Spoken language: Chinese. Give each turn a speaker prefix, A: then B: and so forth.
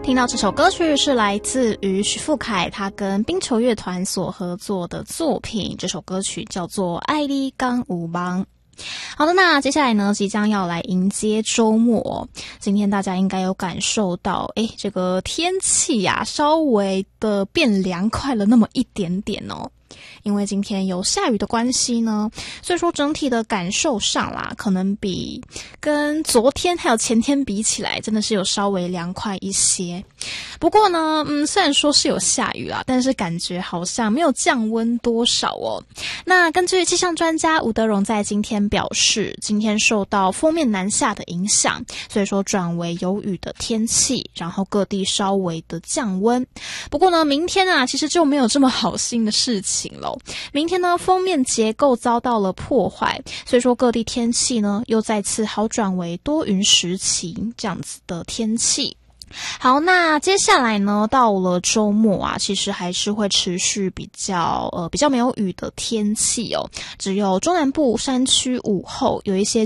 A: 听到这首歌曲是来自于徐富凯他跟冰球乐团所合作的作品，这首歌曲叫做《爱你敢有梦》。好的，那接下来呢，即将要来迎接周末。今天大家应该有感受到，这个天气呀，稍微的变凉快了那么一点点哦。因为今天有下雨的关系呢，所以说整体的感受上啦，可能比跟昨天还有前天比起来，真的是有稍微凉快一些。不过呢，虽然说是有下雨啦，但是感觉好像没有降温多少哦。那根据气象专家吴德荣在今天表示，今天受到锋面南下的影响，所以说转为有雨的天气，然后各地稍微的降温。不过呢，明天啊，其实就没有这么好心的事情咯。明天呢，锋面结构遭到了破坏，所以说各地天气呢又再次好转为多云时晴这样子的天气。好，那接下来呢，到了周末啊，其实还是会持续比较没有雨的天气哦，只有中南部山区午后有一些